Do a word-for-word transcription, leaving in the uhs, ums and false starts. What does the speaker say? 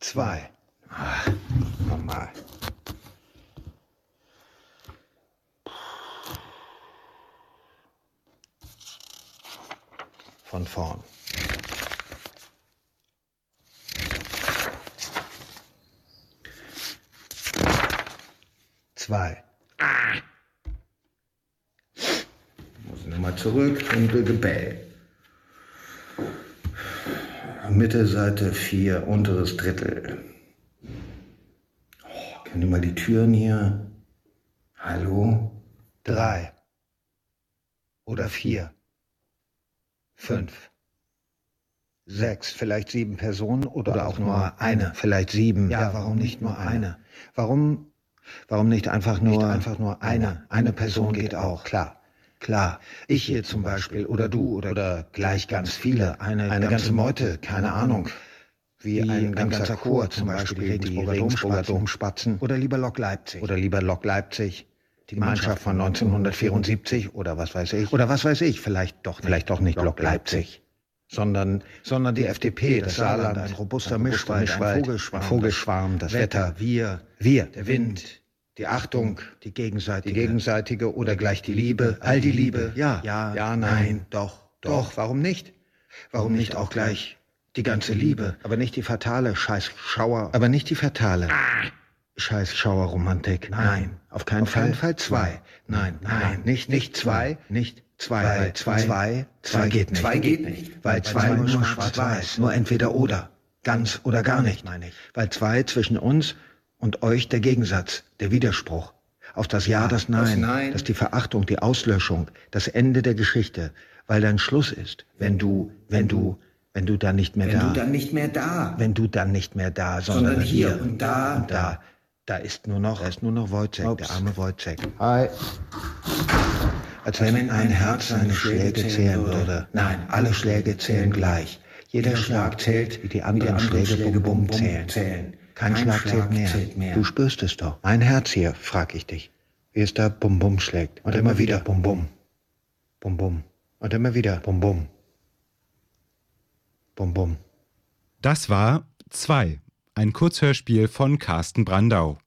zwei. Ach, nochmal. Von vorn. Zwei. Ah. Muss nochmal zurück und Gebell. Mitte Seite vier, unteres Drittel. Oh, können die mal die Türen hier? Hallo? Drei. Oder vier. Fünf. Sechs, vielleicht sieben Personen oder, oder auch nur eine. Vielleicht sieben. Ja, warum nicht nur eine? Warum, warum nicht einfach nur, nicht einfach nur eine? Eine Person geht auch, klar. Klar, ich hier zum Beispiel oder du oder, oder gleich ganz viele, eine, eine ganze Meute, keine Ahnung, wie, wie ein, ein ganzer Chor, zum Beispiel die Regensburger Domspatzen oder lieber Lok Leipzig oder lieber Lok Leipzig, die Mannschaft von neunzehnhundertvierundsiebzig oder was weiß ich oder was weiß ich, vielleicht doch nicht, vielleicht doch nicht Lok Leipzig, sondern sondern die F D P, das Saarland, ein robuster Mischwald, ein Vogelschwarm, Vogelschwarm, das Wetter, wir, wir, der Wind. Die Achtung, die gegenseitige, die gegenseitige oder gleich die Liebe, all die Liebe, ja, ja, ja, nein, doch, doch, warum nicht? Warum nicht auch gleich die ganze Liebe, aber nicht die fatale Scheiß-Schauer, aber nicht die fatale Scheiß-Schauer-Romantik, nein, auf keinen auf Fall, keinen Fall zwei, nein, nein, nicht, nicht zwei, nicht zwei, weil zwei, zwei, zwei geht nicht, zwei geht nicht, weil zwei nur schwarz-weiß, nur entweder oder, ganz oder gar nicht, meine ich, weil zwei zwischen uns und euch der Gegensatz, der Widerspruch. Auf das Ja, das Nein, das Nein, das die Verachtung, die Auslöschung, das Ende der Geschichte, weil dann Schluss ist, wenn du, wenn du, wenn du dann nicht mehr wenn da. Wenn du dann nicht mehr da. Wenn du dann nicht mehr da, sondern, sondern hier, hier und da. Und da. Da ist nur noch, da ist nur noch Wojciech, Ups. der arme Wojciech. Hi. Als wenn, wenn ein Herz seine Schläge zählen würde. Nein, alle Schläge zählen gleich. Jeder Schlag zählt, wie die anderen Schläge bum bum zählen. zählen. Kein, Kein Schlag, Schlag zählt, mehr. zählt mehr. Du spürst es doch. Mein Herz hier, frag ich dich. Wie es da bum bum schlägt. Und, Und immer wieder bum bum. Bum bum. Und immer wieder bum bum. Bum bum. Das war zwei. Ein Kurzhörspiel von Carsten Brandau.